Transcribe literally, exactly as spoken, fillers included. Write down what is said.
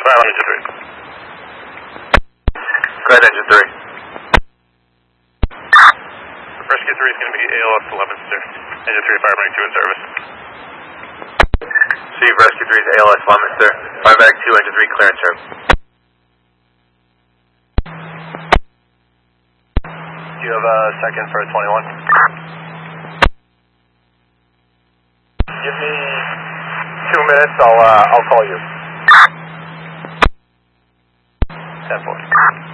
five on engine three. Go ahead, engine three. Rescue three is going to be A L S eleven, sir. Engine three, Firebag two in service. Receive Rescue three's A L S eleven, sir. Firebag two, engine three, clearance, sir. Do you have a second for a twenty-one? Give me two minutes, I'll, uh, I'll call you. ten four.